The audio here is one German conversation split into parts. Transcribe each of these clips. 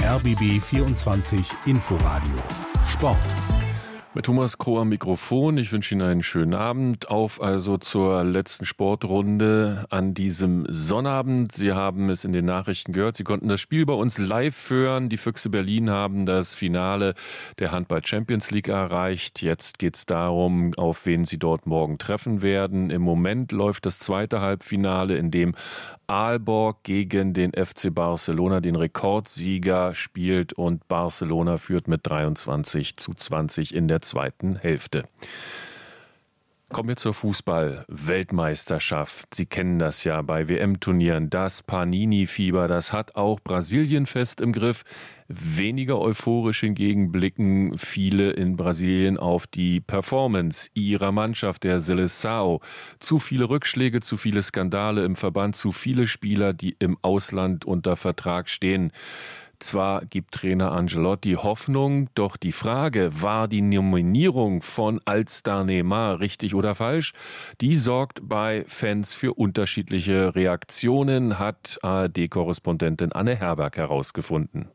RBB 24 Inforadio Sport. Mit Thomas Kroh am Mikrofon. Ich wünsche Ihnen einen schönen Abend. Auf also zur letzten Sportrunde an diesem Sonnabend. Sie haben es in den Nachrichten gehört. Sie konnten das Spiel bei uns live hören. Die Füchse Berlin haben das Finale der Handball Champions League erreicht. Jetzt geht es darum, auf wen sie dort morgen treffen werden. Im Moment läuft das zweite Halbfinale, in dem Aalborg gegen den FC Barcelona, den Rekordsieger, spielt, und Barcelona führt mit 23:20 in der zweiten Hälfte. Kommen wir zur Fußball-Weltmeisterschaft. Sie kennen das ja bei WM-Turnieren. Das Panini-Fieber, das hat auch Brasilien fest im Griff. Weniger euphorisch hingegen blicken viele in Brasilien auf die Performance ihrer Mannschaft, der Seleção. Zu viele Rückschläge, zu viele Skandale im Verband, zu viele Spieler, die im Ausland unter Vertrag stehen. Zwar gibt Trainer Ancelotti Hoffnung, doch die Frage, war die Nominierung von Altstar Neymar richtig oder falsch, die sorgt bei Fans für unterschiedliche Reaktionen, hat ARD-Korrespondentin Anne Herberg herausgefunden.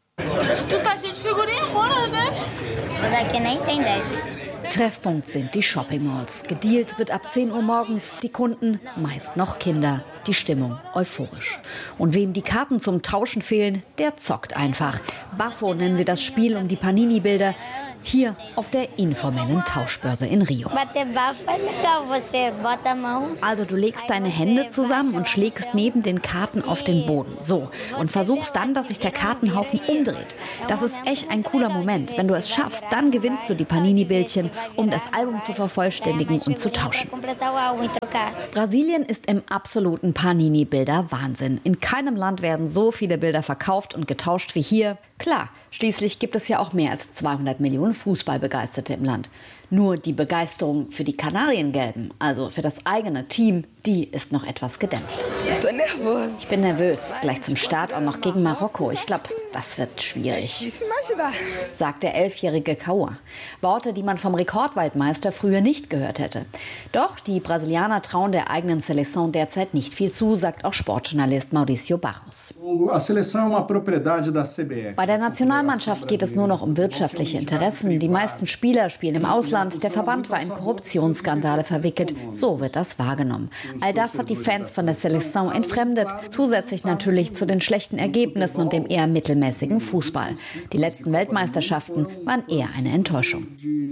Treffpunkt sind die Shopping-Malls. Gedealt wird ab 10 Uhr morgens. Die Kunden, meist noch Kinder. Die Stimmung euphorisch. Und wem die Karten zum Tauschen fehlen, der zockt einfach. Bafo nennen sie das Spiel um die Panini-Bilder. Hier auf der informellen Tauschbörse in Rio. Also du legst deine Hände zusammen und schlägst neben den Karten auf den Boden. So. Und versuchst dann, dass sich der Kartenhaufen umdreht. Das ist echt ein cooler Moment. Wenn du es schaffst, dann gewinnst du die Panini-Bildchen, um das Album zu vervollständigen und zu tauschen. Brasilien ist im absoluten Panini-Bilder-Wahnsinn. In keinem Land werden so viele Bilder verkauft und getauscht wie hier. Klar, schließlich gibt es ja auch mehr als 200 Millionen Fußballbegeisterte im Land. Nur die Begeisterung für die Kanariengelben, also für das eigene Team, die ist noch etwas gedämpft. Ich bin nervös, gleich zum Start auch noch gegen Marokko. Ich glaube, das wird schwierig, sagt der 11-jährige Cauã. Worte, die man vom Rekordweltmeister früher nicht gehört hätte. Doch die Brasilianer trauen der eigenen Seleção derzeit nicht viel zu, sagt auch Sportjournalist Mauricio Barros. Bei der Nationalmannschaft geht es nur noch um wirtschaftliche Interessen. Die meisten Spieler spielen im Ausland. Der Verband war in Korruptionsskandale verwickelt. So wird das wahrgenommen. All das hat die Fans von der Seleção entfremdet. Zusätzlich natürlich zu den schlechten Ergebnissen und dem eher mittelmäßigen Fußball. Die letzten Weltmeisterschaften waren eher eine Enttäuschung.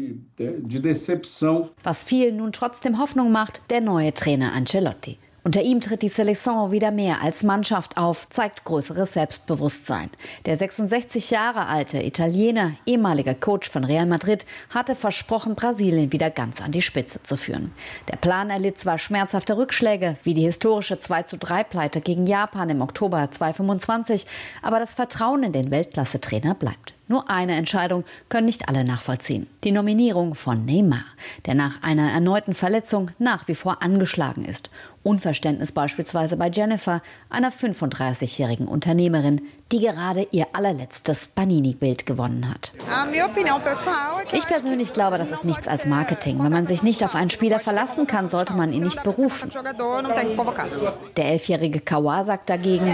Was vielen nun trotzdem Hoffnung macht, der neue Trainer Ancelotti. Unter ihm tritt die Seleção wieder mehr als Mannschaft auf, zeigt größeres Selbstbewusstsein. Der 66 Jahre alte Italiener, ehemaliger Coach von Real Madrid, hatte versprochen, Brasilien wieder ganz an die Spitze zu führen. Der Plan erlitt zwar schmerzhafte Rückschläge, wie die historische 2:3-Pleite gegen Japan im Oktober 2025, aber das Vertrauen in den Weltklasse-Trainer bleibt. Nur eine Entscheidung können nicht alle nachvollziehen. Die Nominierung von Neymar, der nach einer erneuten Verletzung nach wie vor angeschlagen ist. Unverständnis beispielsweise bei Jennifer, einer 35-jährigen Unternehmerin, die gerade ihr allerletztes Panini-Bild gewonnen hat. Ich persönlich glaube, das ist nichts als Marketing. Wenn man sich nicht auf einen Spieler verlassen kann, sollte man ihn nicht berufen. Der 11-jährige Cauã sagt dagegen,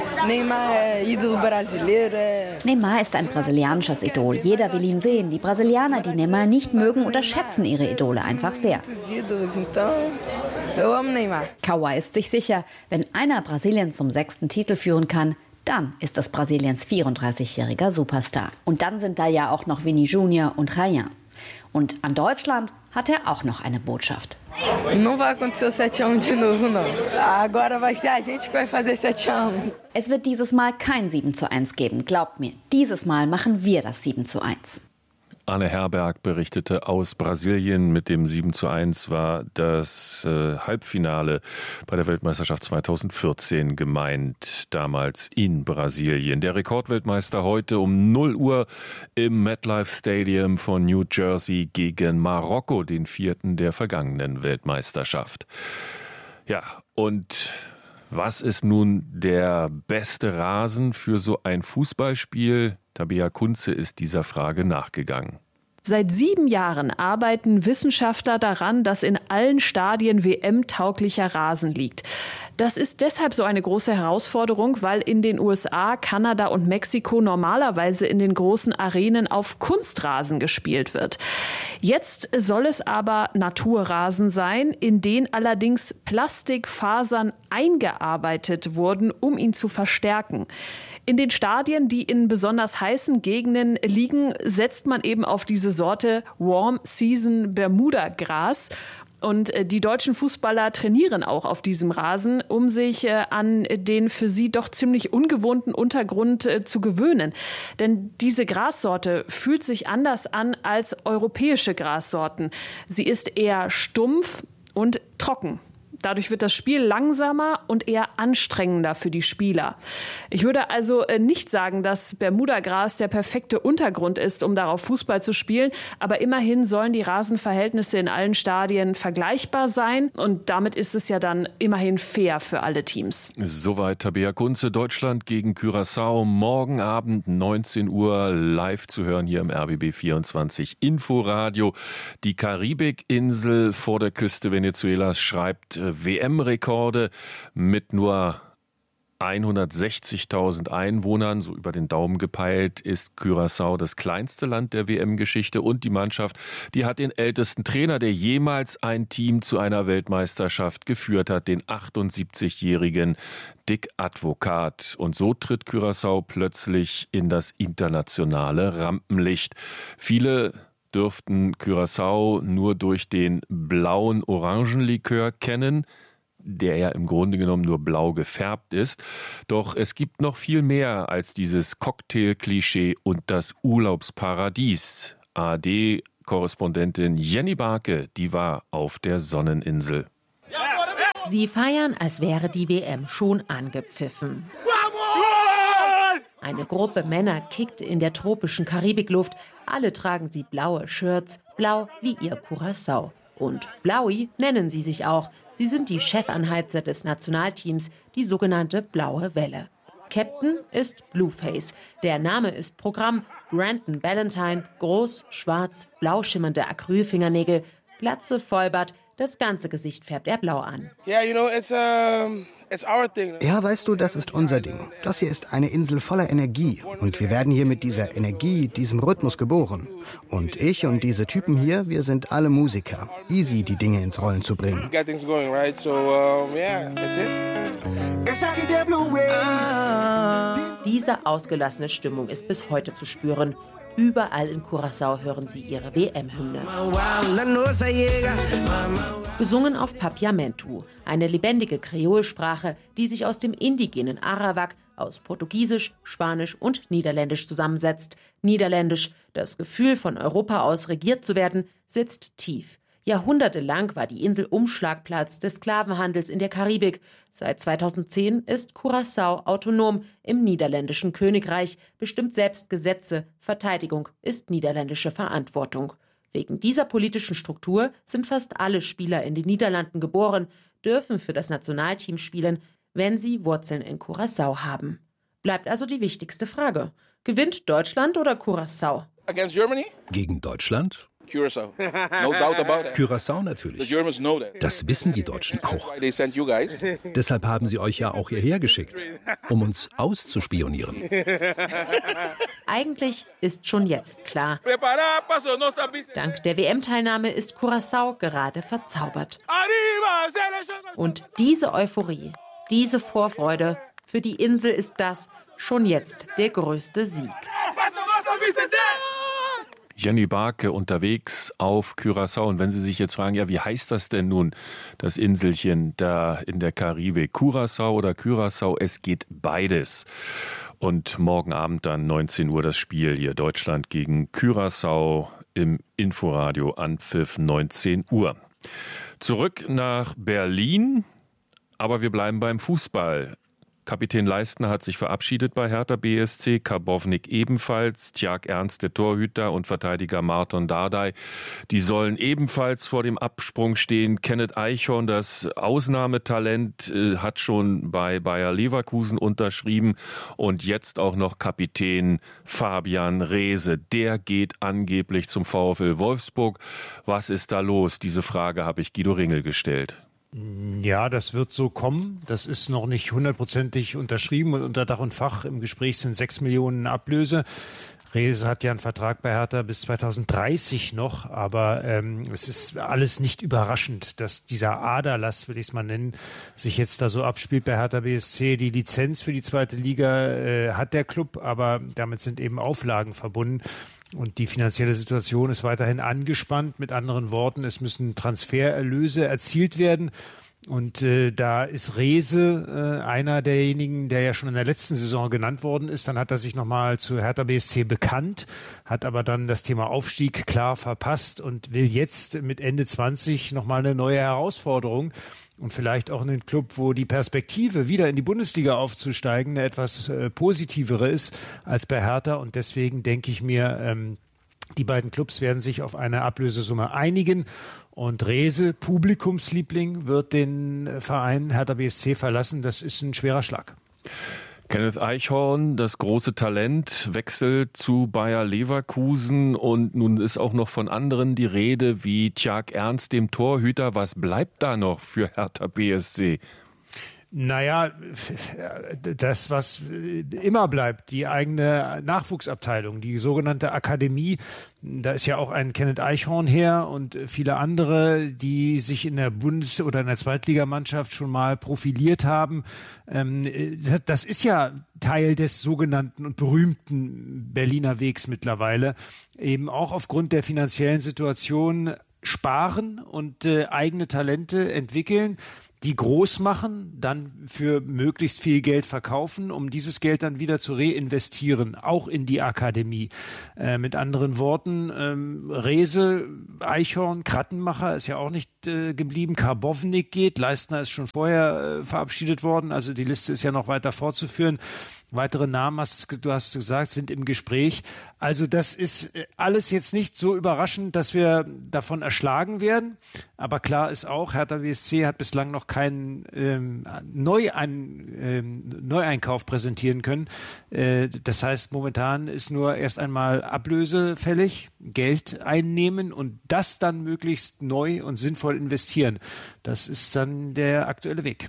Neymar ist ein brasilianisches Idol. Jeder will ihn sehen. Die Brasilianer, die Neymar nicht mögen, unterschätzen ihre Idole einfach sehr. Cauã ist sich sicher, wenn einer Brasilien zum 6. Titel führen kann, dann ist das Brasiliens 34-jähriger Superstar. Und dann sind da ja auch noch Vini Júnior und Rayan. Und an Deutschland hat er auch noch eine Botschaft. Es wird dieses Mal kein 7:1 geben, glaubt mir. Dieses Mal machen wir das 7:1. Anne Herberg berichtete aus Brasilien. Mit dem 7:1 war das Halbfinale bei der Weltmeisterschaft 2014 gemeint, damals in Brasilien. Der Rekordweltmeister heute um 0 Uhr im MetLife Stadium von New Jersey gegen Marokko, den 4. der vergangenen Weltmeisterschaft. Ja, und was ist nun der beste Rasen für so ein Fußballspiel? Tabea Kunze ist dieser Frage nachgegangen. Seit 7 Jahren arbeiten Wissenschaftler daran, dass in allen Stadien WM-tauglicher Rasen liegt. Das ist deshalb so eine große Herausforderung, weil in den USA, Kanada und Mexiko normalerweise in den großen Arenen auf Kunstrasen gespielt wird. Jetzt soll es aber Naturrasen sein, in den allerdings Plastikfasern eingearbeitet wurden, um ihn zu verstärken. In den Stadien, die in besonders heißen Gegenden liegen, setzt man eben auf diese Sorte Warm Season Bermuda-Gras. Und die deutschen Fußballer trainieren auch auf diesem Rasen, um sich an den für sie doch ziemlich ungewohnten Untergrund zu gewöhnen. Denn diese Grassorte fühlt sich anders an als europäische Grassorten. Sie ist eher stumpf und trocken. Dadurch wird das Spiel langsamer und eher anstrengender für die Spieler. Ich würde also nicht sagen, dass Bermudagras der perfekte Untergrund ist, um darauf Fußball zu spielen. Aber immerhin sollen die Rasenverhältnisse in allen Stadien vergleichbar sein. Und damit ist es ja dann immerhin fair für alle Teams. Soweit Tabea Kunze, Deutschland gegen Curaçao. Morgen Abend 19 Uhr live zu hören hier im RBB 24 Inforadio. Die Karibikinsel vor der Küste Venezuelas schreibt WM-Rekorde mit nur 160.000 Einwohnern, so über den Daumen gepeilt, ist Curaçao das kleinste Land der WM-Geschichte und die Mannschaft, die hat den ältesten Trainer, der jemals ein Team zu einer Weltmeisterschaft geführt hat, den 78-jährigen Dick Advocat. Und so tritt Curaçao plötzlich in das internationale Rampenlicht. Viele dürften Curaçao nur durch den blauen Orangenlikör kennen, der ja im Grunde genommen nur blau gefärbt ist. Doch es gibt noch viel mehr als dieses Cocktail-Klischee und das Urlaubsparadies. ARD-Korrespondentin Jenny Barke, die war auf der Sonneninsel. Sie feiern, als wäre die WM schon angepfiffen. Eine Gruppe Männer kickt in der tropischen Karibikluft. Alle tragen sie blaue Shirts, blau wie ihr Curaçao. Und Blaui nennen sie sich auch. Sie sind die Chefanheizer des Nationalteams, die sogenannte Blaue Welle. Captain ist Blueface. Der Name ist Programm. Brandon Ballantyne, groß, schwarz, blau schimmernde Acrylfingernägel, Glatze, Vollbart. Das ganze Gesicht färbt er blau an. Ja, weißt du, das ist unser Ding. Das hier ist eine Insel voller Energie. Und wir werden hier mit dieser Energie, diesem Rhythmus geboren. Und ich und diese Typen hier, wir sind alle Musiker. Easy, die Dinge ins Rollen zu bringen. Diese ausgelassene Stimmung ist bis heute zu spüren. Überall in Curaçao hören sie ihre WM-Hymne. Gesungen auf Papiamentu, eine lebendige Kreolsprache, die sich aus dem indigenen Arawak, aus Portugiesisch, Spanisch und Niederländisch zusammensetzt. Niederländisch, das Gefühl, von Europa aus regiert zu werden, sitzt tief. Jahrhundertelang war die Insel Umschlagplatz des Sklavenhandels in der Karibik. Seit 2010 ist Curaçao autonom im niederländischen Königreich, bestimmt selbst Gesetze, Verteidigung ist niederländische Verantwortung. Wegen dieser politischen Struktur sind fast alle Spieler in den Niederlanden geboren, dürfen für das Nationalteam spielen, wenn sie Wurzeln in Curaçao haben. Bleibt also die wichtigste Frage. Gewinnt Deutschland oder Curaçao? Against Germany? Gegen Deutschland? Curaçao. No doubt about it. Curaçao natürlich. The Germans know that. Das wissen die Deutschen auch. They sent you guys. Deshalb haben sie euch ja auch hierher geschickt, um uns auszuspionieren. Eigentlich ist schon jetzt klar. Dank der WM-Teilnahme ist Curaçao gerade verzaubert. Und diese Euphorie, diese Vorfreude, für die Insel ist das schon jetzt der größte Sieg. Jenny Barke unterwegs auf Curaçao. Und wenn Sie sich jetzt fragen, ja, wie heißt das denn nun, das Inselchen da in der Karibik? Curaçao oder Curaçao? Es geht beides. Und morgen Abend dann 19 Uhr das Spiel hier, Deutschland gegen Curaçao im Inforadio, Anpfiff 19 Uhr. Zurück nach Berlin, aber wir bleiben beim Fußball. Kapitän Leistner hat sich verabschiedet bei Hertha BSC, Karbownik ebenfalls, Tjag Ernst, der Torhüter, und Verteidiger Marton Dardai, die sollen ebenfalls vor dem Absprung stehen. Kenneth Eichhorn, das Ausnahmetalent, hat schon bei Bayer Leverkusen unterschrieben, und jetzt auch noch Kapitän Fabian Reese. Der geht angeblich zum VfL Wolfsburg. Was ist da los? Diese Frage habe ich Guido Ringel gestellt. Ja, das wird so kommen. Das ist noch nicht hundertprozentig unterschrieben und unter Dach und Fach. Im Gespräch sind 6 Millionen Ablöse. Reese hat ja einen Vertrag bei Hertha bis 2030 noch, aber es ist alles nicht überraschend, dass dieser Aderlass, will ich es mal nennen, sich jetzt da so abspielt bei Hertha BSC. Die Lizenz für die zweite Liga hat der Club, aber damit sind eben Auflagen verbunden. Und die finanzielle Situation ist weiterhin angespannt. Mit anderen Worten, es müssen Transfererlöse erzielt werden. Und da ist Reese einer derjenigen, der ja schon in der letzten Saison genannt worden ist. Dann hat er sich nochmal zu Hertha BSC bekannt, hat aber dann das Thema Aufstieg klar verpasst und will jetzt mit Ende 20 nochmal eine neue Herausforderung. Und vielleicht auch einen Club, wo die Perspektive, wieder in die Bundesliga aufzusteigen, eine etwas positivere ist als bei Hertha. Und deswegen denke ich mir, die beiden Clubs werden sich auf eine Ablösesumme einigen. Und Reese, Publikumsliebling, wird den Verein Hertha BSC verlassen. Das ist ein schwerer Schlag. Kenneth Eichhorn, das große Talent, wechselt zu Bayer Leverkusen, und nun ist auch noch von anderen die Rede, wie Tjag Ernst, dem Torhüter. Was bleibt da noch für Hertha BSC? Naja, das, was immer bleibt, die eigene Nachwuchsabteilung, die sogenannte Akademie. Da ist ja auch ein Kenneth Eichhorn her und viele andere, die sich in der Bundes- oder in der Zweitligamannschaft schon mal profiliert haben. Das ist ja Teil des sogenannten und berühmten Berliner Wegs mittlerweile. Eben auch aufgrund der finanziellen Situation sparen und eigene Talente entwickeln, die groß machen, dann für möglichst viel Geld verkaufen, um dieses Geld dann wieder zu reinvestieren, auch in die Akademie. Mit anderen Worten, Reese, Eichhorn, Krattenmacher ist ja auch nicht geblieben, Karbownik geht, Leistner ist schon vorher verabschiedet worden, also die Liste ist ja noch weiter fortzuführen. Weitere Namen, du hast gesagt, sind im Gespräch. Also das ist alles jetzt nicht so überraschend, dass wir davon erschlagen werden. Aber klar ist auch, Hertha BSC hat bislang noch keinen Neueinkauf präsentieren können. Das heißt, momentan ist nur erst einmal Ablöse fällig, Geld einnehmen und das dann möglichst neu und sinnvoll investieren. Das ist dann der aktuelle Weg.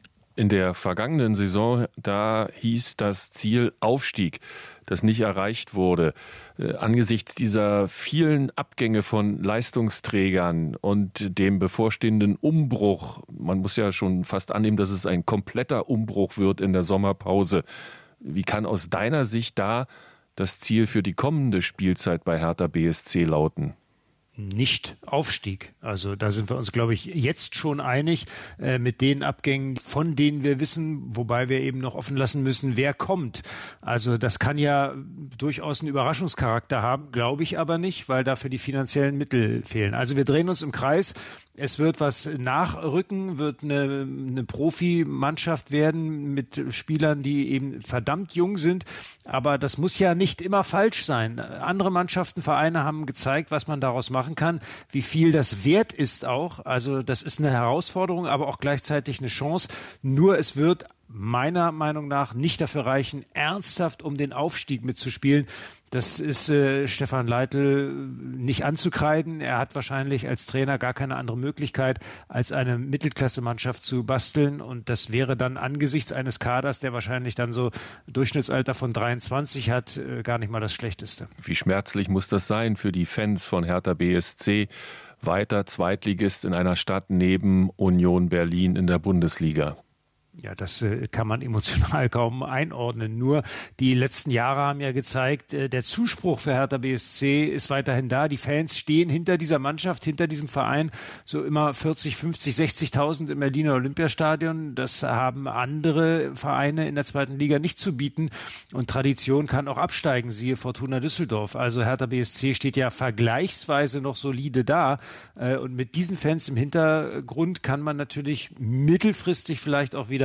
In der vergangenen Saison, da hieß das Ziel Aufstieg, das nicht erreicht wurde. Angesichts dieser vielen Abgänge von Leistungsträgern und dem bevorstehenden Umbruch, man muss ja schon fast annehmen, dass es ein kompletter Umbruch wird in der Sommerpause. Wie kann aus deiner Sicht da das Ziel für die kommende Spielzeit bei Hertha BSC lauten? Nicht Aufstieg. Also da sind wir uns, glaube ich, jetzt schon einig mit den Abgängen, von denen wir wissen, wobei wir eben noch offen lassen müssen, wer kommt. Also das kann ja durchaus einen Überraschungscharakter haben, glaube ich aber nicht, weil dafür die finanziellen Mittel fehlen. Also wir drehen uns im Kreis. Es wird was nachrücken, wird eine Profimannschaft werden mit Spielern, die eben verdammt jung sind. Aber das muss ja nicht immer falsch sein. Andere Mannschaften, Vereine haben gezeigt, was man daraus machen kann, wie viel das wert ist auch. Also das ist eine Herausforderung, aber auch gleichzeitig eine Chance. Nur es wird meiner Meinung nach nicht dafür reichen, ernsthaft um den Aufstieg mitzuspielen. Das ist Stefan Leitl nicht anzukreiden. Er hat wahrscheinlich als Trainer gar keine andere Möglichkeit, als eine Mittelklasse-Mannschaft zu basteln. Und das wäre dann angesichts eines Kaders, der wahrscheinlich dann so Durchschnittsalter von 23 hat, gar nicht mal das Schlechteste. Wie schmerzlich muss das sein für die Fans von Hertha BSC? Weiter Zweitligist in einer Stadt neben Union Berlin in der Bundesliga. Ja, das kann man emotional kaum einordnen. Nur die letzten Jahre haben ja gezeigt, der Zuspruch für Hertha BSC ist weiterhin da. Die Fans stehen hinter dieser Mannschaft, hinter diesem Verein. So immer 40, 50, 60.000 im Berliner Olympiastadion. Das haben andere Vereine in der zweiten Liga nicht zu bieten. Und Tradition kann auch absteigen, siehe Fortuna Düsseldorf. Also Hertha BSC steht ja vergleichsweise noch solide da. Und mit diesen Fans im Hintergrund kann man natürlich mittelfristig vielleicht auch wieder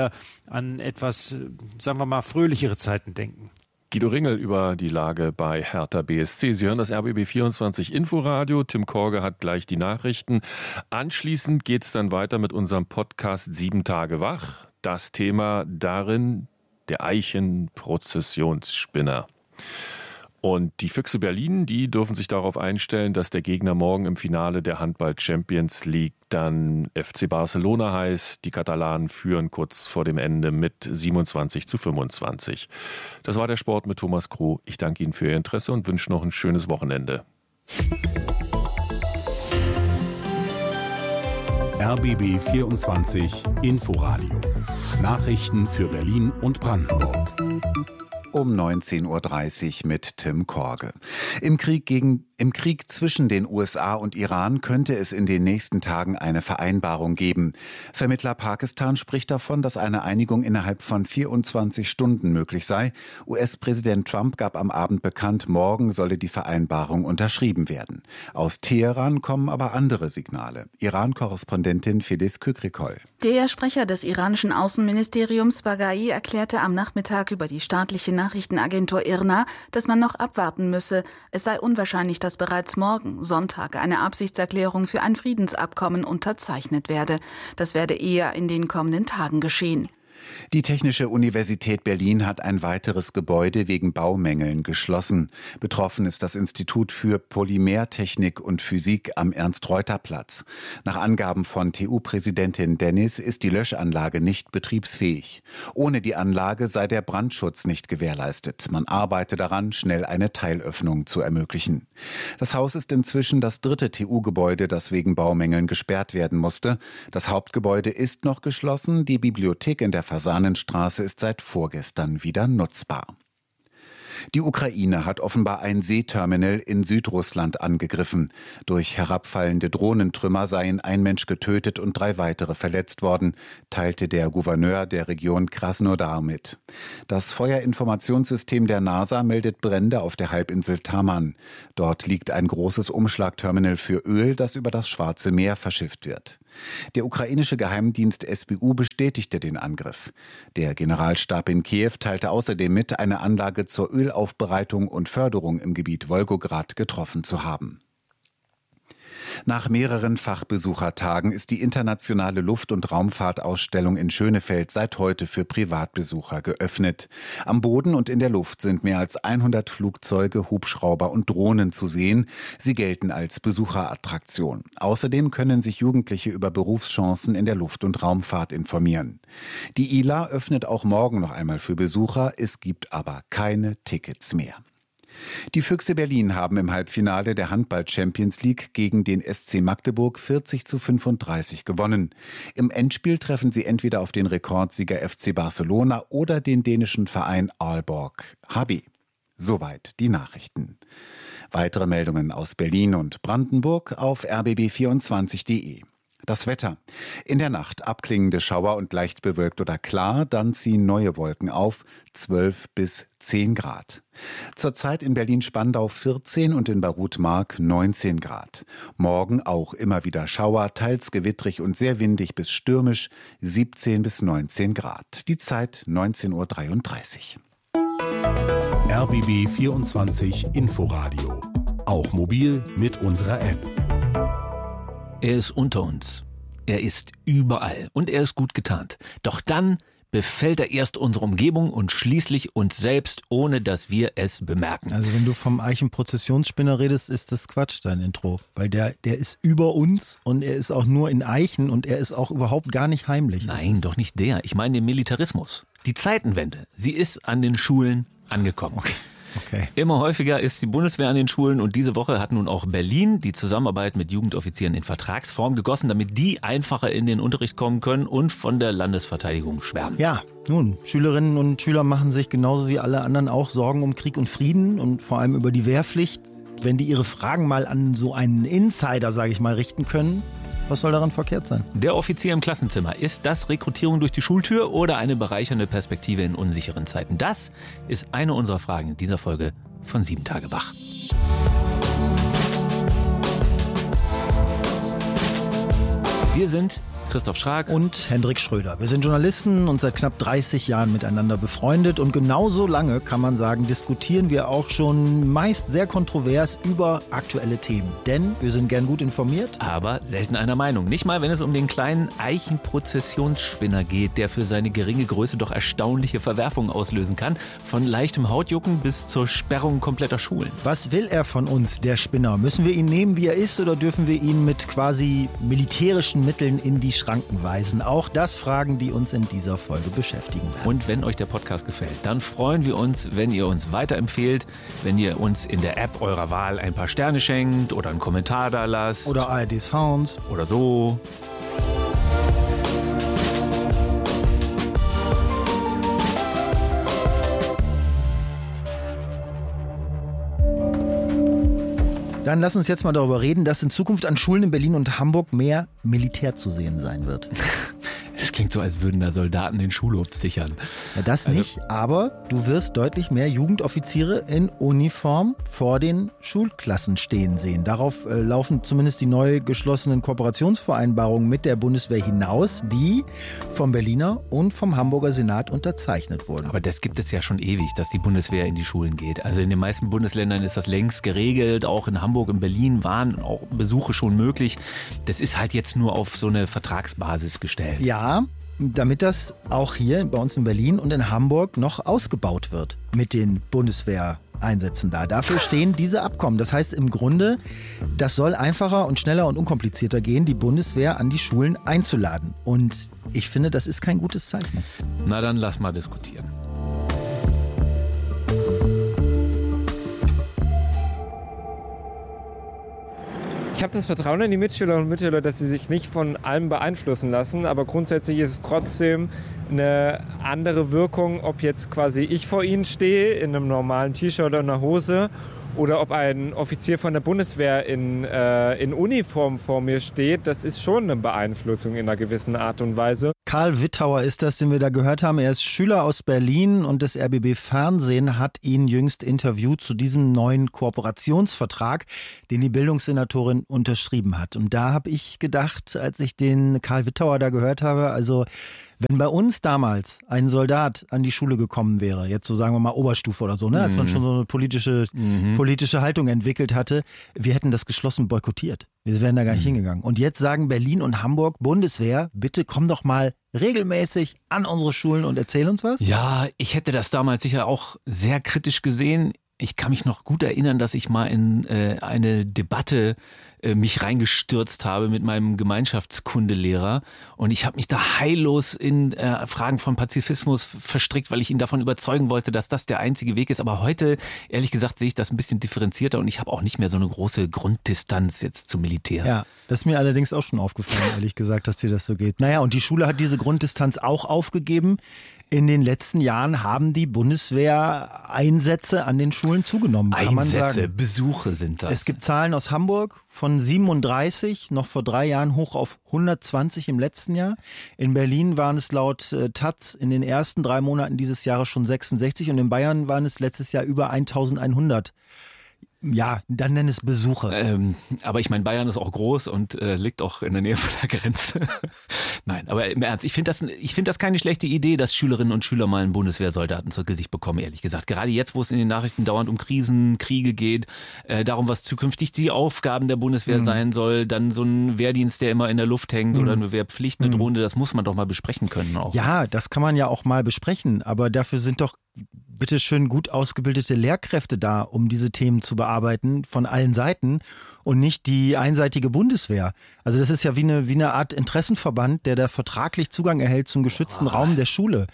wieder an etwas, sagen wir mal, fröhlichere Zeiten denken. Guido Ringel über die Lage bei Hertha BSC. Sie hören das RBB24 Inforadio. Tim Korge hat gleich die Nachrichten. Anschließend geht es dann weiter mit unserem Podcast 7 Tage wach. Das Thema darin der Eichenprozessionsspinner. Und die Füchse Berlin, die dürfen sich darauf einstellen, dass der Gegner morgen im Finale der Handball-Champions League dann FC Barcelona heißt. Die Katalanen führen kurz vor dem Ende mit 27:25. Das war der Sport mit Thomas Kroh. Ich danke Ihnen für Ihr Interesse und wünsche noch ein schönes Wochenende. RBB 24 Inforadio. Nachrichten für Berlin und Brandenburg. Um 19:30 Uhr mit Tim Korge. Im Krieg zwischen den USA und Iran könnte es in den nächsten Tagen eine Vereinbarung geben. Vermittler Pakistan spricht davon, dass eine Einigung innerhalb von 24 Stunden möglich sei. US-Präsident Trump gab am Abend bekannt, morgen solle die Vereinbarung unterschrieben werden. Aus Teheran kommen aber andere Signale. Iran-Korrespondentin Filiz Kükrikol. Der Sprecher des iranischen Außenministeriums Baghai erklärte am Nachmittag über die staatliche Nachrichtenagentur IRNA, dass man noch abwarten müsse. Es sei unwahrscheinlich, dass bereits morgen, Sonntag, eine Absichtserklärung für ein Friedensabkommen unterzeichnet werde. Das werde eher in den kommenden Tagen geschehen. Die Technische Universität Berlin hat ein weiteres Gebäude wegen Baumängeln geschlossen. Betroffen ist das Institut für Polymertechnik und Physik am Ernst-Reuter-Platz. Nach Angaben von TU-Präsidentin Dennis ist die Löschanlage nicht betriebsfähig. Ohne die Anlage sei der Brandschutz nicht gewährleistet. Man arbeite daran, schnell eine Teilöffnung zu ermöglichen. Das Haus ist inzwischen das 3. TU-Gebäude, das wegen Baumängeln gesperrt werden musste. Das Hauptgebäude ist noch geschlossen, die Bibliothek in der Fasanenstraße ist seit vorgestern wieder nutzbar. Die Ukraine hat offenbar ein Seeterminal in Südrussland angegriffen. Durch herabfallende Drohnentrümmer seien ein Mensch getötet und 3 weitere verletzt worden, teilte der Gouverneur der Region Krasnodar mit. Das Feuerinformationssystem der NASA meldet Brände auf der Halbinsel Taman. Dort liegt ein großes Umschlagterminal für Öl, das über das Schwarze Meer verschifft wird. Der ukrainische Geheimdienst SBU bestätigte den Angriff. Der Generalstab in Kiew teilte außerdem mit, eine Anlage zur Ölaufbereitung und Förderung im Gebiet Wolgograd getroffen zu haben. Nach mehreren Fachbesuchertagen ist die internationale Luft- und Raumfahrtausstellung in Schönefeld seit heute für Privatbesucher geöffnet. Am Boden und in der Luft sind mehr als 100 Flugzeuge, Hubschrauber und Drohnen zu sehen. Sie gelten als Besucherattraktion. Außerdem können sich Jugendliche über Berufschancen in der Luft- und Raumfahrt informieren. Die ILA öffnet auch morgen noch einmal für Besucher. Es gibt aber keine Tickets mehr. Die Füchse Berlin haben im Halbfinale der Handball-Champions League gegen den SC Magdeburg 40:35 gewonnen. Im Endspiel treffen sie entweder auf den Rekordsieger FC Barcelona oder den dänischen Verein Aalborg HB. Soweit die Nachrichten. Weitere Meldungen aus Berlin und Brandenburg auf rbb24.de. Das Wetter. In der Nacht abklingende Schauer und leicht bewölkt oder klar, dann ziehen neue Wolken auf, 12 bis 10 Grad. Zurzeit in Berlin-Spandau 14 und in Barut-Mark 19 Grad. Morgen auch immer wieder Schauer, teils gewittrig und sehr windig bis stürmisch, 17 bis 19 Grad. Die Zeit 19:33 Uhr. RBB 24 Inforadio. Auch mobil mit unserer App. Er ist unter uns. Er ist überall und er ist gut getarnt. Doch dann befällt er erst unsere Umgebung und schließlich uns selbst, ohne dass wir es bemerken. Also wenn du vom Eichenprozessionsspinner redest, ist das Quatsch, dein Intro. Weil der ist über uns und er ist auch nur in Eichen und er ist auch überhaupt gar nicht heimlich. Nein, doch nicht der. Ich meine den Militarismus. Die Zeitenwende. Sie ist an den Schulen angekommen. Okay. Immer häufiger ist die Bundeswehr an den Schulen und diese Woche hat nun auch Berlin die Zusammenarbeit mit Jugendoffizieren in Vertragsform gegossen, damit die einfacher in den Unterricht kommen können und von der Landesverteidigung schwärmen. Ja, nun, Schülerinnen und Schüler machen sich genauso wie alle anderen auch Sorgen um Krieg und Frieden und vor allem über die Wehrpflicht. Wenn die ihre Fragen mal an so einen Insider, sage ich mal, richten können, was soll daran verkehrt sein? Der Offizier im Klassenzimmer, ist das Rekrutierung durch die Schultür oder eine bereichernde Perspektive in unsicheren Zeiten? Das ist eine unserer Fragen in dieser Folge von 7 Tage wach. Wir sind Christoph Schrag und Hendrik Schröder. Wir sind Journalisten und seit knapp 30 Jahren miteinander befreundet und genauso lange, kann man sagen, diskutieren wir auch schon meist sehr kontrovers über aktuelle Themen. Denn wir sind gern gut informiert. Aber selten einer Meinung. Nicht mal, wenn es um den kleinen Eichenprozessionsspinner geht, der für seine geringe Größe doch erstaunliche Verwerfungen auslösen kann. Von leichtem Hautjucken bis zur Sperrung kompletter Schulen. Was will er von uns, der Spinner? Müssen wir ihn nehmen, wie er ist, oder dürfen wir ihn mit quasi militärischen Mitteln in die Schranken weisen? Auch das Fragen, die uns in dieser Folge beschäftigen werden. Und wenn euch der Podcast gefällt, dann freuen wir uns, wenn ihr uns weiterempfehlt, wenn ihr uns in der App eurer Wahl ein paar Sterne schenkt oder einen Kommentar da lasst. Oder ARD Sounds. Oder so. Dann lass uns jetzt mal darüber reden, dass in Zukunft an Schulen in Berlin und Hamburg mehr Militär zu sehen sein wird. Es klingt so, als würden da Soldaten den Schulhof sichern. Ja, das nicht, aber du wirst deutlich mehr Jugendoffiziere in Uniform vor den Schulklassen stehen sehen. Darauf laufen zumindest die neu geschlossenen Kooperationsvereinbarungen mit der Bundeswehr hinaus, die vom Berliner und vom Hamburger Senat unterzeichnet wurden. Aber das gibt es ja schon ewig, dass die Bundeswehr in die Schulen geht. Also in den meisten Bundesländern ist das längst geregelt. Auch in Hamburg und Berlin waren auch Besuche schon möglich. Das ist halt jetzt nur auf so eine Vertragsbasis gestellt. Ja, damit das auch hier bei uns in Berlin und in Hamburg noch ausgebaut wird mit den Bundeswehreinsätzen da. Dafür stehen diese Abkommen. Das heißt im Grunde, das soll einfacher und schneller und unkomplizierter gehen, die Bundeswehr an die Schulen einzuladen. Und ich finde, das ist kein gutes Zeichen. Na dann lass mal diskutieren. Ich habe das Vertrauen in die Mitschülerinnen und Mitschüler, dass sie sich nicht von allem beeinflussen lassen. Aber grundsätzlich ist es trotzdem eine andere Wirkung, ob jetzt quasi ich vor ihnen stehe in einem normalen T-Shirt oder einer Hose oder ob ein Offizier von der Bundeswehr in Uniform vor mir steht. Das ist schon eine Beeinflussung in einer gewissen Art und Weise. Karl Wittauer ist das, den wir da gehört haben. Er ist Schüler aus Berlin und das RBB Fernsehen hat ihn jüngst interviewt zu diesem neuen Kooperationsvertrag, den die Bildungssenatorin unterschrieben hat. Und da habe ich gedacht, als ich den Karl Wittauer da gehört habe, also wenn bei uns damals ein Soldat an die Schule gekommen wäre, jetzt so sagen wir mal Oberstufe oder so, ne, als man schon so eine politische Haltung entwickelt hatte, wir hätten das geschlossen boykottiert. Wir wären da gar nicht hingegangen. Und jetzt sagen Berlin und Hamburg, Bundeswehr, bitte komm doch mal regelmäßig an unsere Schulen und erzähl uns was. Ja, ich hätte das damals sicher auch sehr kritisch gesehen. Ich kann mich noch gut erinnern, dass ich mal in eine Debatte mich reingestürzt habe mit meinem Gemeinschaftskundelehrer und ich habe mich da heillos in Fragen von Pazifismus verstrickt, weil ich ihn davon überzeugen wollte, dass das der einzige Weg ist. Aber heute, ehrlich gesagt, sehe ich das ein bisschen differenzierter und ich habe auch nicht mehr so eine große Grunddistanz jetzt zum Militär. Ja, das ist mir allerdings auch schon aufgefallen, ehrlich gesagt, dass dir das so geht. Naja, und die Schule hat diese Grunddistanz auch aufgegeben. In den letzten Jahren haben die Bundeswehreinsätze an den Schulen zugenommen, kann man sagen. Einsätze, Besuche sind das. Es gibt Zahlen aus Hamburg von 37, noch vor 3 Jahren hoch auf 120 im letzten Jahr. In Berlin waren es laut Taz in den ersten 3 Monaten dieses Jahres schon 66 und in Bayern waren es letztes Jahr über 1100. Ja, dann nenn es Besuche. Aber ich meine, Bayern ist auch groß und liegt auch in der Nähe von der Grenze. Nein, aber im Ernst, ich finde das keine schlechte Idee, dass Schülerinnen und Schüler mal einen Bundeswehrsoldaten zu Gesicht bekommen, ehrlich gesagt. Gerade jetzt, wo es in den Nachrichten dauernd um Krisen, Kriege geht, darum, was zukünftig die Aufgaben der Bundeswehr sein soll, dann so ein Wehrdienst, der immer in der Luft hängt oder eine Wehrpflicht, eine Drohne, das muss man doch mal besprechen können auch. Ja, das kann man ja auch mal besprechen, aber dafür sind doch bitte schön gut ausgebildete Lehrkräfte da, um diese Themen zu bearbeiten von allen Seiten und nicht die einseitige Bundeswehr. Also das ist ja wie eine Art Interessenverband, der da vertraglich Zugang erhält zum geschützten Raum der Schule.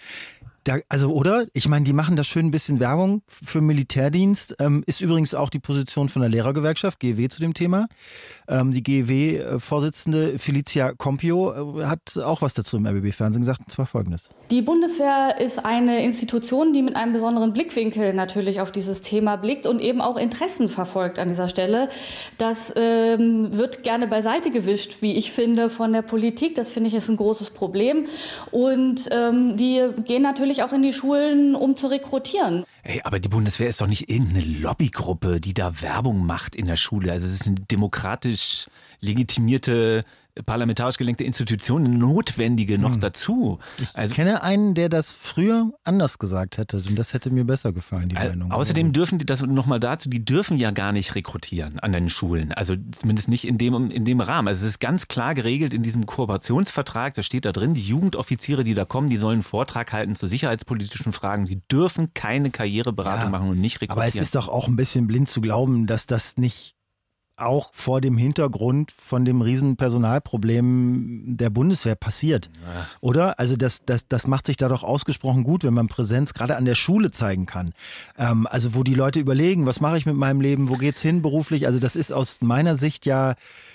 Oder? Ich meine, die machen da schön ein bisschen Werbung für Militärdienst. Ist übrigens auch die Position von der Lehrergewerkschaft, GEW, zu dem Thema. Die GEW-Vorsitzende Felicia Compio hat auch was dazu im RBB-Fernsehen gesagt, und zwar Folgendes. Die Bundeswehr ist eine Institution, die mit einem besonderen Blickwinkel natürlich auf dieses Thema blickt und eben auch Interessen verfolgt an dieser Stelle. Das wird gerne beiseite gewischt, wie ich finde, von der Politik. Das finde ich ist ein großes Problem. Und die gehen natürlich auch in die Schulen, um zu rekrutieren. Ey, aber die Bundeswehr ist doch nicht irgendeine Lobbygruppe, die da Werbung macht in der Schule. Also es ist eine demokratisch legitimierte parlamentarisch gelenkte Institution eine notwendige noch dazu. Ich kenne einen, der das früher anders gesagt hätte und das hätte mir besser gefallen, die Meinung. Außerdem dürfen die, das nochmal dazu, die dürfen ja gar nicht rekrutieren an den Schulen, also zumindest nicht in dem Rahmen. Also es ist ganz klar geregelt in diesem Kooperationsvertrag, da steht da drin, die Jugendoffiziere, die da kommen, die sollen einen Vortrag halten zu sicherheitspolitischen Fragen, die dürfen keine Karriereberatung machen und nicht rekrutieren. Aber es ist doch auch ein bisschen blind zu glauben, dass das nicht auch vor dem Hintergrund von dem riesen Personalproblem der Bundeswehr passiert, oder? Also das macht sich da doch ausgesprochen gut, wenn man Präsenz gerade an der Schule zeigen kann. Also wo die Leute überlegen, was mache ich mit meinem Leben, wo geht's hin beruflich? Also das ist aus meiner Sicht ja,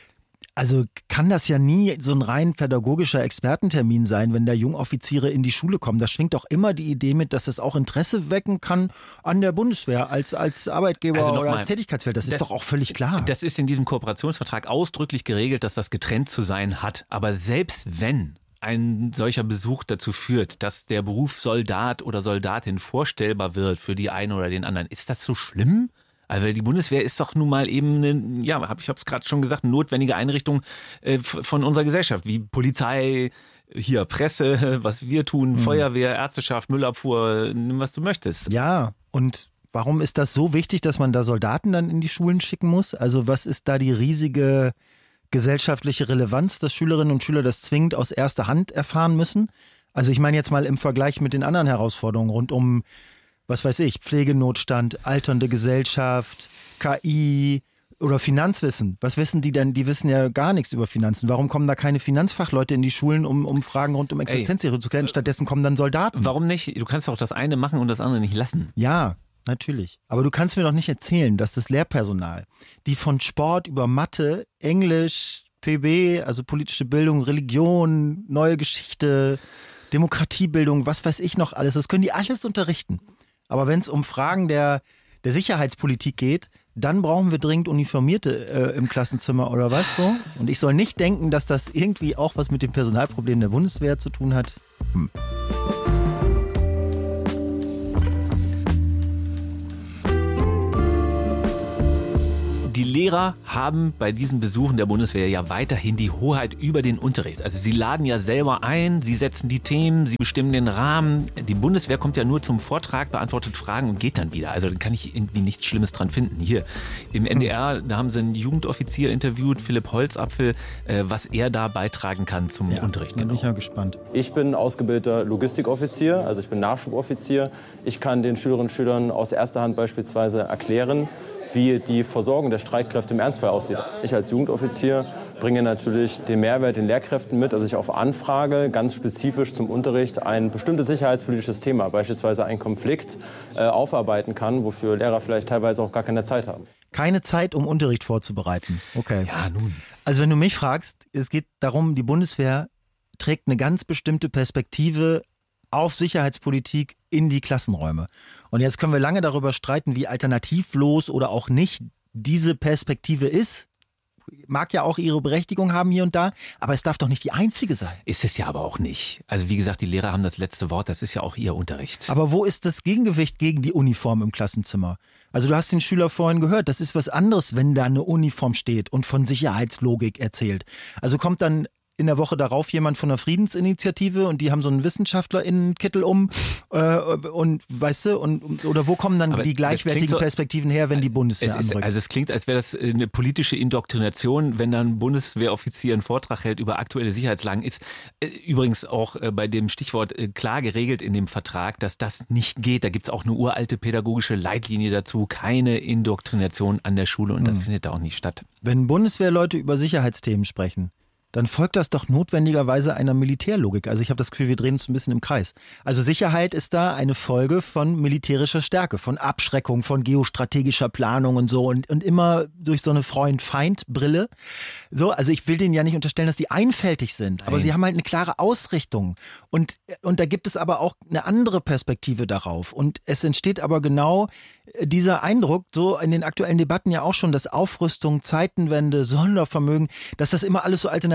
also kann das ja nie so ein rein pädagogischer Expertentermin sein, wenn da Jungoffiziere in die Schule kommen. Da schwingt doch immer die Idee mit, dass es auch Interesse wecken kann an der Bundeswehr als Arbeitgeber oder als Tätigkeitsfeld. Das ist doch auch völlig klar. Das ist in diesem Kooperationsvertrag ausdrücklich geregelt, dass das getrennt zu sein hat. Aber selbst wenn ein solcher Besuch dazu führt, dass der Beruf Soldat oder Soldatin vorstellbar wird für die einen oder den anderen, ist das so schlimm? Also die Bundeswehr ist doch nun mal eben ich habe es gerade schon gesagt, eine notwendige Einrichtung von unserer Gesellschaft, wie Polizei, hier Presse, was wir tun, Feuerwehr, Ärzteschaft, Müllabfuhr, nimm was du möchtest. Ja, und warum ist das so wichtig, dass man da Soldaten dann in die Schulen schicken muss? Also was ist da die riesige gesellschaftliche Relevanz, dass Schülerinnen und Schüler das zwingend aus erster Hand erfahren müssen? Also ich meine jetzt mal im Vergleich mit den anderen Herausforderungen rund um, was weiß ich, Pflegenotstand, alternde Gesellschaft, KI oder Finanzwissen. Was wissen die denn? Die wissen ja gar nichts über Finanzen. Warum kommen da keine Finanzfachleute in die Schulen, um Fragen rund um Existenzsicherung zu klären? Stattdessen kommen dann Soldaten. Warum nicht? Du kannst doch das eine machen und das andere nicht lassen. Ja, natürlich. Aber du kannst mir doch nicht erzählen, dass das Lehrpersonal, die von Sport über Mathe, Englisch, PB, also politische Bildung, Religion, neue Geschichte, Demokratiebildung, was weiß ich noch alles, das können die alles unterrichten. Aber wenn es um Fragen der Sicherheitspolitik geht, dann brauchen wir dringend Uniformierte im Klassenzimmer oder was so. Und ich soll nicht denken, dass das irgendwie auch was mit dem Personalproblem der Bundeswehr zu tun hat. Die Lehrer haben bei diesen Besuchen der Bundeswehr ja weiterhin die Hoheit über den Unterricht. Also sie laden ja selber ein, sie setzen die Themen, sie bestimmen den Rahmen. Die Bundeswehr kommt ja nur zum Vortrag, beantwortet Fragen und geht dann wieder. Also da kann ich irgendwie nichts Schlimmes dran finden. Hier im NDR, da haben sie einen Jugendoffizier interviewt, Philipp Holzapfel, was er da beitragen kann zum Unterricht. Da bin ich ja gespannt. Ich bin ausgebildeter Logistikoffizier, also ich bin Nachschuboffizier. Ich kann den Schülerinnen und Schülern aus erster Hand beispielsweise erklären, wie die Versorgung der Streitkräfte im Ernstfall aussieht. Ich als Jugendoffizier bringe natürlich den Mehrwert den Lehrkräften mit, dass ich auf Anfrage ganz spezifisch zum Unterricht ein bestimmtes sicherheitspolitisches Thema, beispielsweise einen Konflikt, aufarbeiten kann, wofür Lehrer vielleicht teilweise auch gar keine Zeit haben. Keine Zeit, um Unterricht vorzubereiten. Okay. Ja, nun. Also wenn du mich fragst, es geht darum, die Bundeswehr trägt eine ganz bestimmte Perspektive auf Sicherheitspolitik in die Klassenräume. Und jetzt können wir lange darüber streiten, wie alternativlos oder auch nicht diese Perspektive ist. Mag ja auch ihre Berechtigung haben hier und da, aber es darf doch nicht die einzige sein. Ist es ja aber auch nicht. Also wie gesagt, die Lehrer haben das letzte Wort, das ist ja auch ihr Unterricht. Aber wo ist das Gegengewicht gegen die Uniform im Klassenzimmer? Also du hast den Schüler vorhin gehört, das ist was anderes, wenn da eine Uniform steht und von Sicherheitslogik erzählt. Also kommt dann in der Woche darauf jemand von der Friedensinitiative und die haben so einen WissenschaftlerInnenkittel und weißt du, oder wo kommen dann aber die gleichwertigen Perspektiven her, wenn die Bundeswehr anrückt? Also es klingt, als wäre das eine politische Indoktrination, wenn dann ein Bundeswehroffizier einen Vortrag hält über aktuelle Sicherheitslagen. Ist übrigens auch bei dem Stichwort klar geregelt in dem Vertrag, dass das nicht geht. Da gibt es auch eine uralte pädagogische Leitlinie dazu, keine Indoktrination an der Schule und das findet da auch nicht statt. Wenn Bundeswehrleute über Sicherheitsthemen sprechen, dann folgt das doch notwendigerweise einer Militärlogik. Also ich habe das Gefühl, wir drehen uns ein bisschen im Kreis. Also Sicherheit ist da eine Folge von militärischer Stärke, von Abschreckung, von geostrategischer Planung und so und immer durch so eine Freund-Feind-Brille. So, also ich will denen ja nicht unterstellen, dass die einfältig sind, aber sie haben halt eine klare Ausrichtung. Und da gibt es aber auch eine andere Perspektive darauf. Und es entsteht aber genau dieser Eindruck, so in den aktuellen Debatten ja auch schon, dass Aufrüstung, Zeitenwende, Sondervermögen, dass das immer alles so alternativ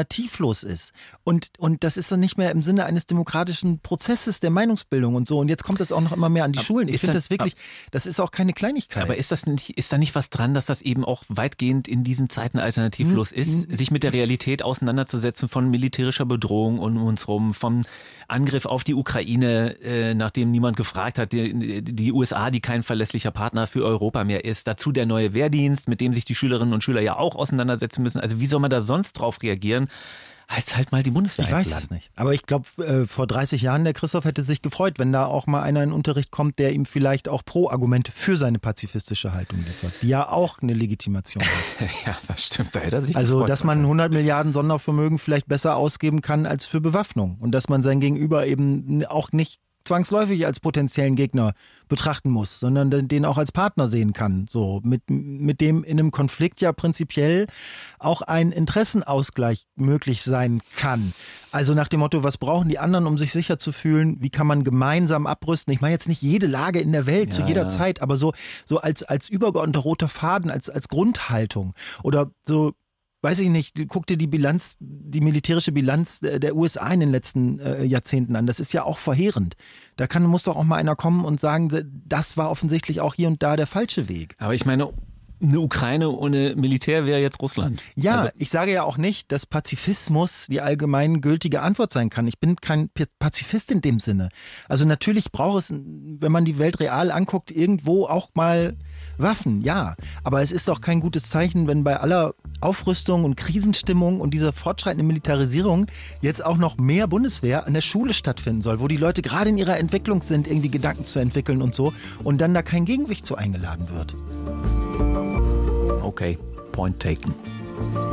alternativlos ist. Und das ist dann nicht mehr im Sinne eines demokratischen Prozesses der Meinungsbildung und so. Und jetzt kommt das auch noch immer mehr an die Schulen. Ich finde das wirklich, das ist auch keine Kleinigkeit. Aber ist da nicht was dran, dass das eben auch weitgehend in diesen Zeiten alternativlos ist, sich mit der Realität auseinanderzusetzen von militärischer Bedrohung um uns rum, vom Angriff auf die Ukraine, nachdem niemand gefragt hat, die USA, die kein verlässlicher Partner für Europa mehr ist, dazu der neue Wehrdienst, mit dem sich die Schülerinnen und Schüler ja auch auseinandersetzen müssen. Also wie soll man da sonst drauf reagieren, als halt mal die Bundeswehr einzuladen? Ich weiß es nicht. Aber ich glaube, vor 30 Jahren, der Christoph hätte sich gefreut, wenn da auch mal einer in den Unterricht kommt, der ihm vielleicht auch Pro-Argumente für seine pazifistische Haltung liefert, die ja auch eine Legitimation hat. Ja, das stimmt. Da hätte er sich also, gefreut, dass man 100 Milliarden Sondervermögen vielleicht besser ausgeben kann als für Bewaffnung. Und dass man sein Gegenüber eben auch nicht zwangsläufig als potenziellen Gegner betrachten muss, sondern den auch als Partner sehen kann. So, mit dem in einem Konflikt ja prinzipiell auch ein Interessenausgleich möglich sein kann. Also nach dem Motto, was brauchen die anderen, um sich sicher zu fühlen? Wie kann man gemeinsam abrüsten? Ich meine jetzt nicht jede Lage in der Welt zu jeder Zeit, aber so als übergeordneter roter Faden, als Grundhaltung. Oder so, weiß ich nicht, guck dir die militärische Bilanz der USA in den letzten Jahrzehnten an. Das ist ja auch verheerend. Da muss doch auch mal einer kommen und sagen, das war offensichtlich auch hier und da der falsche Weg. Aber ich meine, eine Ukraine ohne Militär wäre jetzt Russland. Ja, also ich sage ja auch nicht, dass Pazifismus die allgemein gültige Antwort sein kann. Ich bin kein Pazifist in dem Sinne. Also natürlich braucht es, wenn man die Welt real anguckt, irgendwo auch mal Waffen, ja. Aber es ist doch kein gutes Zeichen, wenn bei aller Aufrüstung und Krisenstimmung und dieser fortschreitenden Militarisierung jetzt auch noch mehr Bundeswehr an der Schule stattfinden soll, wo die Leute gerade in ihrer Entwicklung sind, irgendwie Gedanken zu entwickeln und so, und dann da kein Gegengewicht zu eingeladen wird. Okay, point taken.